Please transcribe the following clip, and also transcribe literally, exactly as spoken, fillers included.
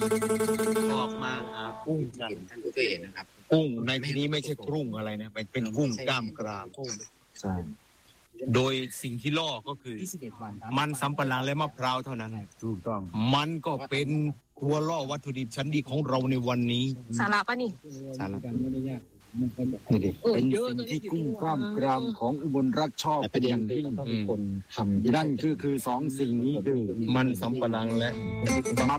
ออกมาหากุ้งกันท่านผู้เคยเห็นนะครับกุ้งในที่นี้ไม่ใช่กุ้งอะไรนะเป็นเป็นกุ้งกล้ามกรามใช่โดยสิ่งที่ล่อก็คือมันสำปะหลังและมะพร้าวเท่านั้นถูกต้องมันก็เป็นตัวล่อวัตถุดิบชั้นดีของเราในวันนี้สาระปะนี่สารพัดนี่ดิเป็นสิ่งที่กุ้งกล้ามกรามของอุบลรักชอบเป็นอย่างยิ่งอืมคนทำนั่นคือคือสองสิ่งนี้คือมันสำปะหลังและมะ